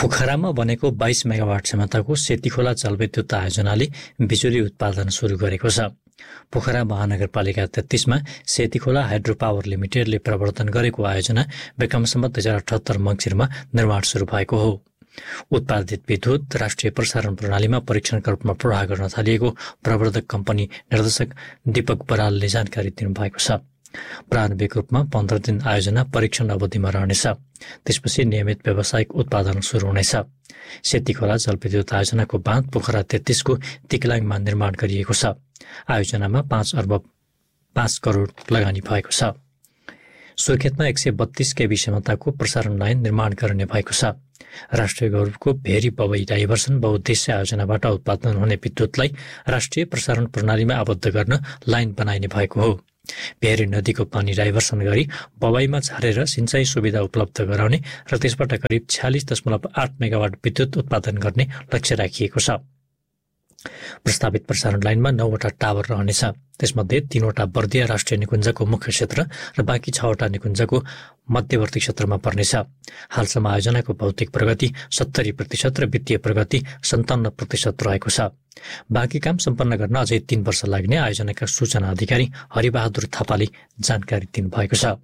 पोखरामा बनेको 22 मेगावाट क्षमताको सेतीखोला जलविद्युत आयोजनाले बिजुली उत्पादन सुरु गरेको छ। पोखरा महानगरपालिका 33 मा सेतीखोला हाइड्रो पावर लिमिटेडले प्रवर्तन गरेको आयोजना विक्रम सम्वत 2078 मङ्सिरमा निर्माण सुरु भएको हो। उत्पादित विद्युत राष्ट्रिय प्रसारण प्रणालीमा परीक्षणका रूपमा प्रवाह गर्न थालिएको प्रवर्धक कम्पनी निर्देशक दीपक बरालले जानकारी दिनुभएको छ। प्रारम्भिक रूपमा 15 दिन आयोजना परीक्षण अवधिमा रहनेछ। त्यसपछि नियमित व्यावसायिक उत्पादन सुरु हुनेछ। सेतीखोला जलविद्युत आयोजनाको बाँध पोखरा 33 को तिक्लाङमा निर्माण गरिएको छ। आयोजनामा 5 अर्ब 5 करोड लगानी भएको छ। सुर्खेतमा 132 केबी क्षमताको प्रसारण लाइन निर्माण गर्ने भएको छ। राष्ट्रिय गौरवको भेरी बबई डाइभर्सन बहुद्देश्य आयोजनाबाट उत्पादन हुने विद्युतलाई राष्ट्रिय प्रसारण प्रणालीमा आबद्ध गर्न लाइन बनाइने भएको हो। भेरी नदीको पानी डाइभर्सन गरी बबाईमा झारेर सिंचाई सुविधा उपलब्ध गराउने र त्यसबाट करिब 46.8 मेगावाट विद्युत उत्पादन गर्ने लक्ष्य राखिएको छ। प्रस्तावित प्रसारण लाइनमा 9वटा टावर रहनेछ। त्यसमध्ये 3वटा बर्दिया राष्ट्रिय निकुञ्जको मुख्य क्षेत्र र बाँकी 6वटा निकुञ्जको मध्यवर्ती क्षेत्रमा पर्नेछ। हालसम्म आयोजनाको भौतिक प्रगति 70% र वित्तीय प्रगति 57% रहेको छ। बाँकी काम सम्पन्न गर्न अझै 3 वर्ष लाग्ने आयोजनाका सूचना अधिकारी हरिबहादुर थापाले जानकारी दिनुभएको छ।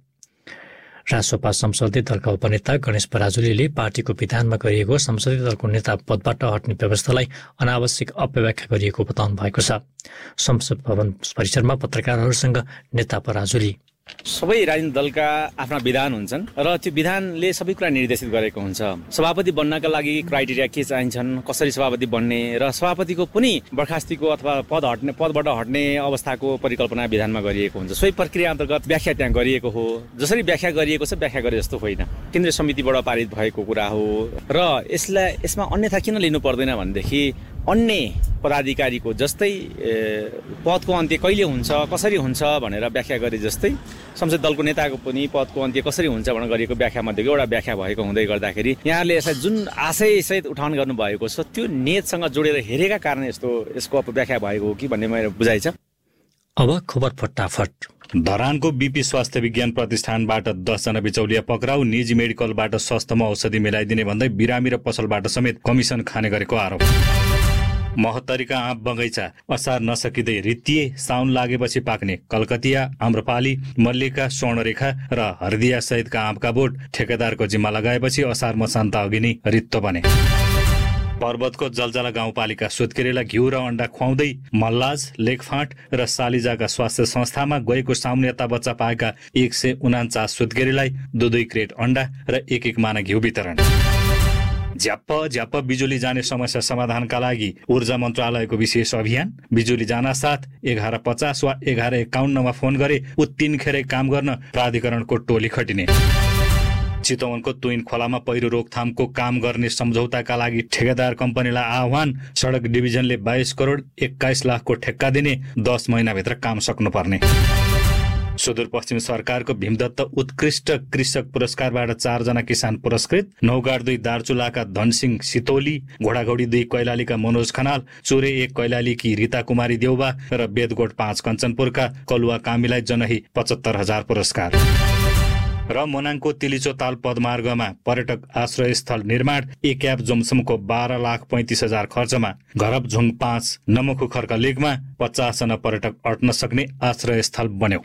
रासोपा संसदीय दलका उपनेता गणेश पराजुलीले पार्टीको विधानमा गरिएको संसदीय दलको नेता पदबाट हट्ने व्यवस्थालाई अनावश्यक अपव्याख्या गरिएको बताउनु भएको छ। संसद भवन परिसरमा पत्रकारहरूसँग नेता पराजुली सबै राजनीतिक दलका आफ्ना विधान हुन्छन् र त्यो विधानले सबै कुरा निर्देशित गरेको हुन्छ। सभापति बन्नका लागि क्राइटेरिया के चाहिन्छन्, कसरी सभापति बन्ने र सभापतिको पनि बर्खास्तीको अथवा पदबाट हट्ने अवस्थाको परिकल्पना विधानमा गरिएको हुन्छ। सोही प्रक्रिया अन्तर्गत व्याख्या त्यहाँ गरिएको हो। जसरी व्याख्या गरिएको छ व्याख्या गरे जस्तो होइन, केन्द्रीय समितिबाट पारित भएको कुरा हो र यसमा अन्यथा किन लिनु पर्दैन भनेदेखि अन्य पदाधिकारीको जस्तै पदको अन्त्य कहिले हुन्छ, कसरी हुन्छ भनेर व्याख्या गरे जस्तै संसद दलको नेताको पनि पदको अन्त्य कसरी हुन्छ भनेर गरिएको व्याख्या मध्येको एउटा व्याख्या भएको हुँदै गर्दाखेरि यहाँले यसलाई जुन आशयसहित उठान गर्नुभएको छ त्यो नेतसँग जोडेर हेरेका कारण यसको व्याख्या भएको हो कि भन्ने मेरो बुझाइ छ। अब खबर फटाफट। धरानको बीपी स्वास्थ्य विज्ञान प्रतिष्ठानबाट 10 जना बिचौलिया पक्राउ। निजी मेडिकलबाट सस्तोमा औषधि मिलाइदिने भन्दै बिरामी र पसलबाट समेत कमिसन खाने गरेको आरोप। महोत्तरीका आँप बगैँचा असार नसकिँदै रित्तिए। साउन लागेपछि पाक्ने कलकतिया, आम्रपाली, मल्लिका, स्वर्णरेखा र हर्दिया सहितका आँपका बोट ठेकेदारको जिम्मा लगाएपछि असार मसान्त अघि नै रित्तो बने। पर्वतको जलजला गाउँपालिका सुत्केरीलाई घिउ र अण्डा खुवाउँदै मल्लाज, लेखफाँट र सालिजाका स्वास्थ्य संस्थामा गएको साउन यता बच्चा पाएका 149 सुत्केरीलाई 2 क्रेट अण्डा र 1 माना घिउ वितरण। झ्याप्प बिजुली जाने समस्या समाधानका लागि ऊर्जा मन्त्रालयको विशेष अभियान। बिजुली जानासाथ 1150 वा 1151 मा फोन गरे उत्तिनखेरै काम गर्न प्राधिकरणको टोली खटिने। चितवनको तुइन खोलामा पहिरो रोकथामको काम गर्ने सम्झौताका लागि ठेकेदार कम्पनीलाई आह्वान। सडक डिभिजनले 22 करोड 21 लाखको ठेक्का दिने, 10 महिनाभित्र काम सक्नुपर्ने। सुदूरपश्चिम सरकारको भीमदत्त उत्कृष्ट कृषक पुरस्कारबाट 4 जना किसान पुरस्कृत। नौगाड 2 दार्चुलाका धनसिंह सितोली, घोडाघोडी 2 कैलालीका मनोज खनाल, चोरे 1 कैलालीकी रीता कुमारी देउबा र बेदगोट 5 कञ्चनपुरका कलुवा कामीलाई जनही 75,000 पुरस्कार। र मोनाङको तिलिचो ताल पदमार्गमा पर्यटक आश्रय स्थल निर्माण। एक एप जोमसमको 12,35,000 खर्चमा घरबझुङ 5 नमखु खर्क लेकमा 50 जना पर्यटक अट्न सक्ने आश्रय स्थल बन्यो।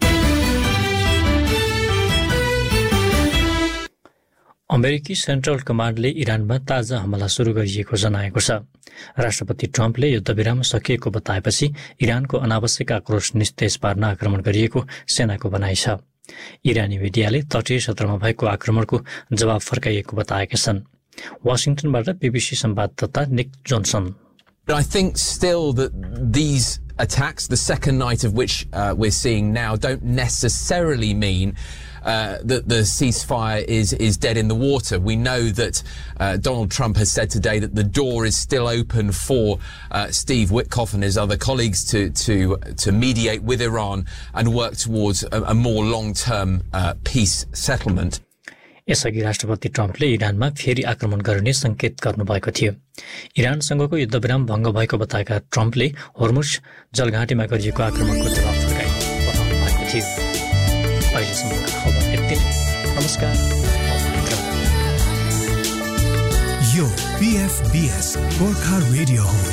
अमेरिकी सेन्ट्रल कमान्डले इरानमा ताजा हमला सुरु गरिएको जनाएको छ। राष्ट्रपति ट्रम्पले युद्धविराम सकिएको बताएपछि इरानको अनावश्यक आक्रोश निस्तेज पार्न आक्रमण गरिएको सेनाको भनाइ छ। इरानी मिडियाले तटीय क्षेत्रमा भएको आक्रमणको जवाब फर्काइएको बताएका छन्। वाशिङटनबाट बीबीसी संवाददाता निक Johnson. I think still that these attacks, the second night of which we're seeing now, don't necessarily mean that the ceasefire is dead in the water. We know that Donald Trump has said today that the door is still open for Steve Witkoff and his other colleagues to mediate with Iran and work towards a more long-term peace settlement. यसअघि राष्ट्रपति ट्रम्पले इरानमा फेरि आक्रमण गर्ने संकेत गर्नुभएको थियो। इरानसँगको युद्धविराम भङ्ग भएको बताएका ट्रम्पले होर्मुज जलघाटीमा गरिएको आक्रमणको जवाब फर्काएको बताउनु भएको थियो। अहिलेसम्मका खबर यति नै। नमस्कार। यो PFBS गोर्खा रेडियो हो।